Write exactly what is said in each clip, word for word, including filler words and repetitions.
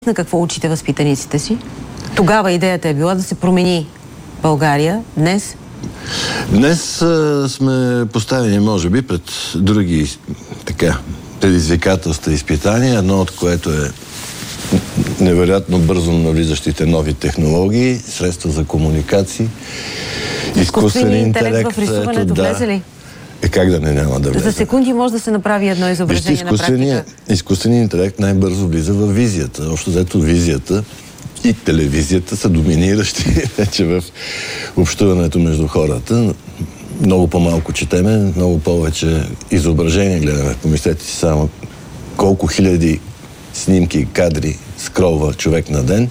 На какво учите възпитаниците си? Тогава идеята е била да се промени България. Днес? Днес а, сме поставени, може би, пред други така предизвикателства и изпитания, едно от което е невероятно бързо навлизащите нови технологии, средства за комуникации, изкуствен интелект. В рисуването да, влезе ли? Е, как да не няма да влезе? За секунди може да се направи едно изображение. Вижте, на практика. Изкуственият интелект най-бързо влиза в визията. Общо взето визията и телевизията са доминиращи вече в общуването между хората. Много по-малко четеме, много повече изображения гледаме. Помислете си само колко хиляди снимки, кадри скролва човек на ден.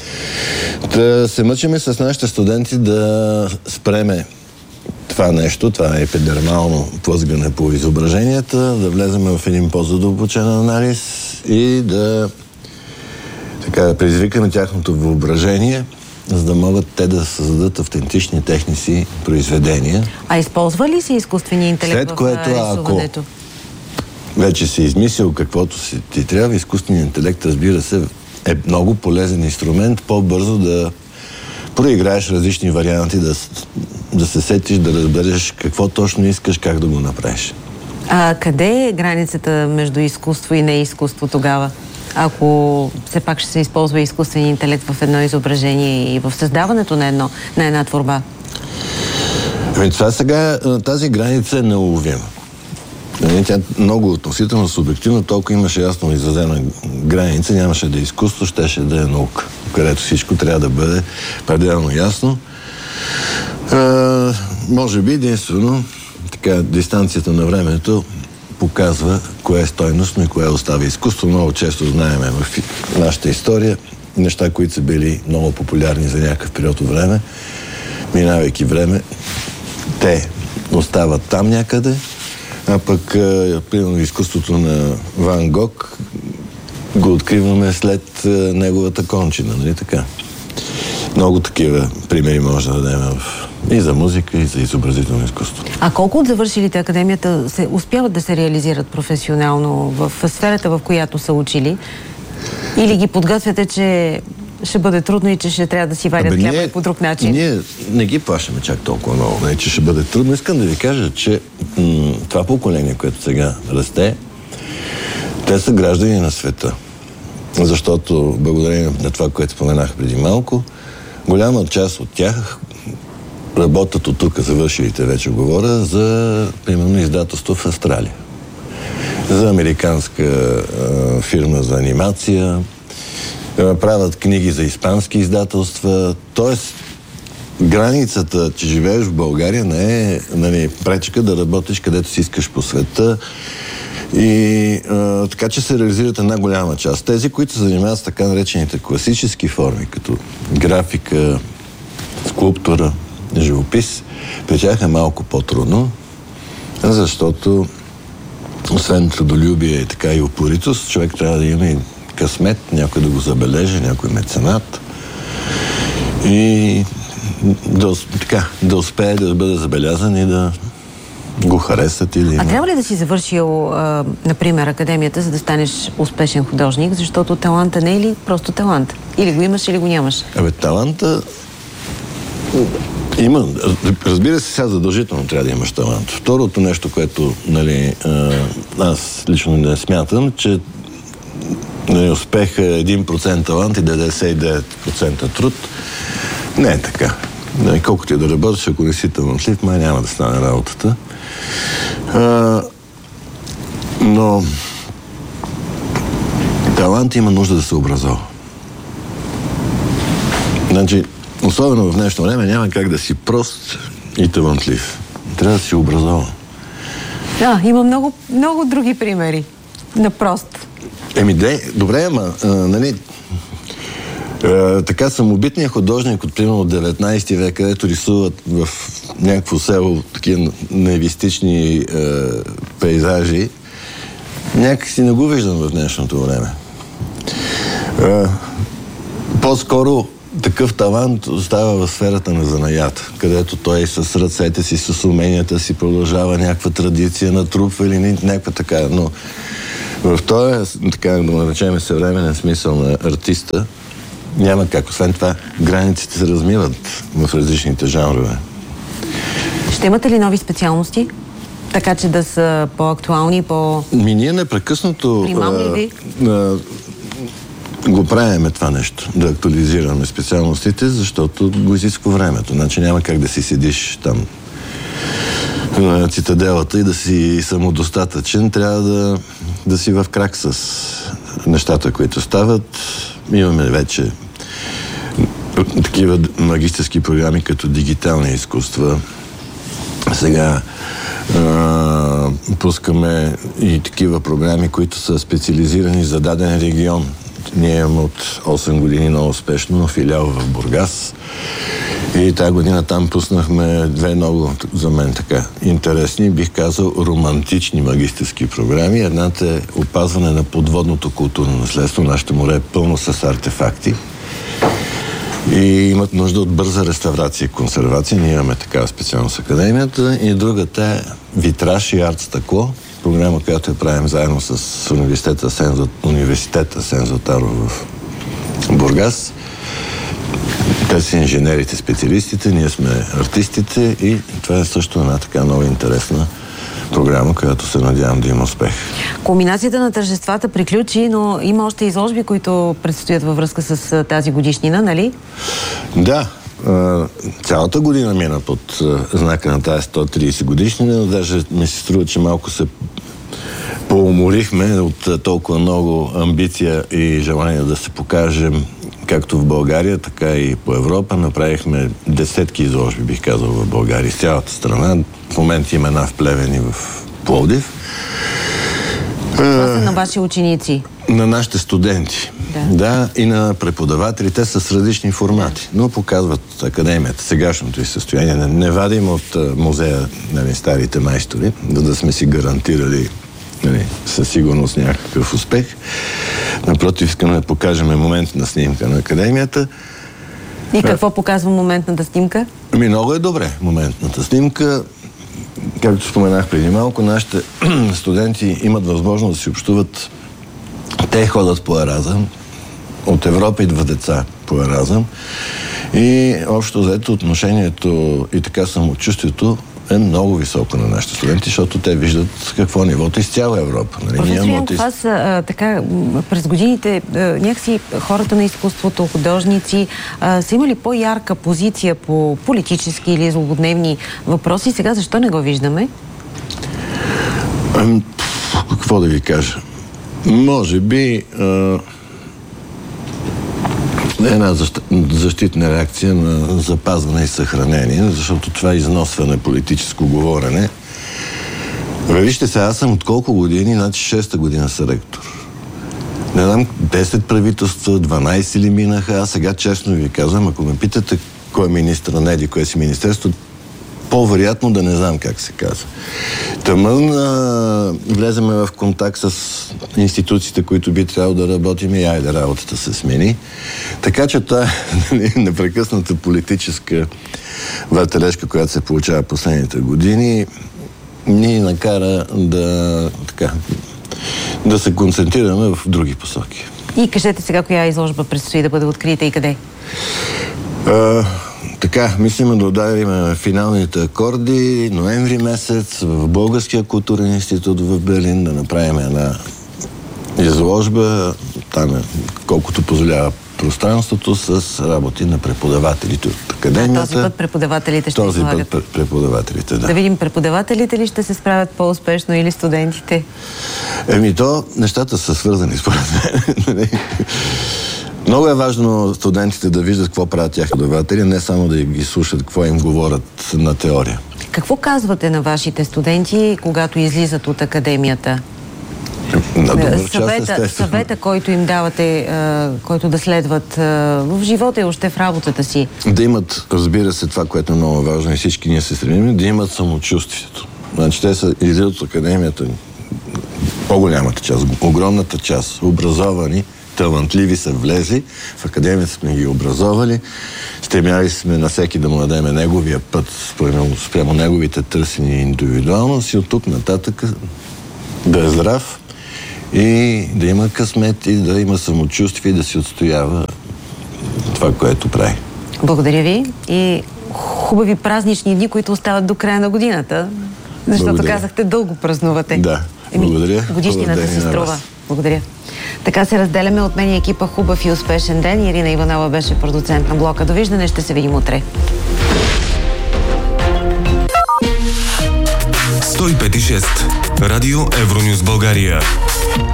Да се мъчиме с нашите студенти да спреме това нещо, това е епидермално плъзгане по изображенията, да влеземе в един по-задълбочен анализ и да така, да предизвикаме тяхното въображение, за да могат те да създадат автентични техни си произведения. А използва ли се изкуствения интелект След в което, рисуването? Ако вече си измислил каквото си ти трябва, изкуственият интелект, разбира се, е много полезен инструмент, по-бързо да проиграеш различни варианти, да, да се сетиш, да разбереш какво точно искаш, как да го направиш. А къде е границата между изкуство и неизкуство тогава? Ако все пак ще се използва изкуствен интелект в едно изображение и в създаването на, едно, на една творба? Ами това сега, тази граница е неуловима. Тя много относително субективно, толкова имаше ясно изразена граница, нямаше да е изкуство, щеше да е наука, където всичко трябва да бъде пределно ясно. А, може би единствено така, дистанцията на времето показва кое е стойностно и кое остава изкуство. Много често знаем в нашата история неща, които са били много популярни за някакъв период от време, минавайки време, те остават там някъде. А пък, примерно, изкуството на Ван Гог го откриваме след неговата кончина, нали така? Много такива примери може да дадем и за музика, и за изобразително изкуство. А колко от завършилите академията се успяват да се реализират професионално в сферата, в която са учили? Или ги подготвяте, че ще бъде трудно и че ще трябва да си варят хляба и по друг начин? Ние не ги плащаме чак толкова много, не, че ще бъде трудно. Искам да ви кажа, че м- това поколение, което сега расте, те са граждани на света. Защото, благодарение на това, което споменах преди малко, голяма част от тях работят от тук, завършилите вече говоря, за, примерно, издателство в Австралия. За американска а, фирма за анимация, правят книги за испански издателства. Тоест, границата, че живееш в България, не е, нали, пречка да работиш където си искаш по света. И а, така, че се реализират една голяма част. Тези, които се занимават с така наречените класически форми, като графика, скулптура, живопис, при тях е малко по-трудно, защото освен трудолюбие и така и упоритост, човек трябва да има и късмет, някой да го забележи, някой меценат и да, така, да успее да бъде забелязан и да го харесат. Или... А трябва ли да си завършил, а, например, академията, за да станеш успешен художник, защото таланта не е ли просто талант? Или го имаш, или го нямаш? Абе, таланта има. Разбира се, сега задължително трябва да имаш талант. Второто нещо, което, нали, аз лично не смятам, че нали, успех е един процент талант и деветдесет и девет процента труд. Не е така. Нали, колкото и да работиш, ако не си талантлив, май няма да стане работата. А, но талант има нужда да се образова. Значи, особено в днешно време няма как да си прост и талантлив. Трябва да си образован. Да, има много, много други примери на прост. Еми, де, добре, ама, а, нали, а, така самобитният художник от, примерно, от деветнайсети век, където рисуват в някакво село такива наивистични а, пейзажи, някак си не го виждам в днешното време. А, по-скоро такъв талант остава в сферата на занаята, където той с ръцете си, с уменията си продължава някаква традиция на труп или някаква така, но В този, така да го наречем, съвременен смисъл на артиста, няма как. Освен това, границите се размиват в различните жанрове. Ще имате ли нови специалности? Така че да са по-актуални, по... Ми ние непрекъснато а, а, го правиме това нещо, да актуализираме специалностите, защото го изисква времето. Значи няма как да си седиш там на цитаделата и да си самодостатъчен. Трябва да, да си в крак с нещата, които стават. Имаме вече такива магистерски програми като дигитални изкуства. Сега а, пускаме и такива програми, които са специализирани за даден регион. Ние имаме от осем години много успешно филиал в Бургас. И тази година там пуснахме две много, за мен така, интересни, бих казал, романтични магистерски програми. Едната е опазване на подводното културно наследство. Нашето море е пълно с артефакти. И имат нужда от бърза реставрация и консервация. Ние имаме такава специалност в Академията. И другата е витраж и арт стъкло. Програма, която я правим заедно с университета Сен, университета Сен Златаро в Бургас. Те са инженерите, специалистите, ние сме артистите и това е също една така много интересна програма, която се надявам да има успех. Кулминацията на тържествата приключи, но има още изложби, които предстоят във връзка с тази годишнина, нали? Да. Цялата година мина под знака на тази сто и тридесет годишнина, но даже ми се струва, че малко се поуморихме от толкова много амбиция и желание да се покажем както в България, така и по Европа. Направихме десетки изложби, бих казал, в България, с цялата страна. В момента има една в Плевен и в Пловдив. Това са на ваши ученици? На нашите студенти. Да. Да, и на преподавателите с различни формати. Но показват Академията, сегашното и състояние. Не, не вадим от музея, нали, старите майстори, за да сме си гарантирали, нали, със сигурност някакъв успех. Напротив, искаме да покажем моментна снимка на Академията. И какво показва моментната снимка? Ами много е добре моментната снимка. Както споменах преди малко, нашите студенти имат възможност да си общуват. Те ходят по Еразъм. От Европа идва деца по Еразъм. И общо взето отношението и така самочувствието е много високо на нашите студенти, защото те виждат какво е нивото из цяла Европа. Нали? Професор Янков, аз а, така, през годините а, някакси хората на изкуството, художници а, са имали по-ярка позиция по политически или злободневни въпроси. Сега защо не го виждаме? А, какво да ви кажа? Може би а, една защитна реакция на запазване и съхранение, защото това износване политическо говорене. Вижте се, аз съм от колко години, значи шеста година са ректор. Не знам, десет правителства, дванайсет ли минаха, аз сега честно ви казвам, ако ме питате кой е министър на еди, кое си министерство, по-вероятно да не знам как се казва. Тъмън а, влеземе в контакт с институциите, които би трябвало да работим и айде работата се смени. Така че това е непрекъсната политическа въртележка, която се получава последните години, ни накара да, така, да се концентрираме в други посоки. И кажете сега, коя изложба предстои да бъде открита и къде? А, Така, мислим да ударим финалните акорди ноември месец в Българския културен институт в Берлин, да направим една изложба, там е, колкото позволява пространството, с работи на преподавателите от Академията. А този път преподавателите ще Този излагат. път преподавателите, да. Да видим, преподавателите ли ще се справят по-успешно или студентите? Еми то, нещата са свързани според мен. Много е важно студентите да виждат какво правят тях преподаватели, не само да ги слушат какво им говорят на теория. Какво казвате на вашите студенти, когато излизат от Академията? Съвета, съвета, който им давате, който да следват в живота и още в работата си. Да имат, разбира се, това, което е много важно и всички ние се стремим, да имат самочувствието. Значи те са излизат от Академията, по-голямата част, огромната част, образовани, талантливи са влезли, в Академията сме ги образовали, стремяли сме на всеки да му дадем неговия път, спрямо, спрямо неговите търсени индивидуалност и от тук нататък да е здрав и да има късмет и да има самочувствие и да си отстоява това, което прави. Благодаря ви и хубави празнични дни, които остават до края на годината, защото благодаря. Казахте, дълго празнувате. Да, благодаря. Еми, годишнината си струва. Благодаря. Така се разделяме. От мен и екипа. Хубав и успешен ден. Ирина Иванова беше продуцент на блока. Довиждане, ще се видим утре. сто и пет и шест. Радио Евронюс България.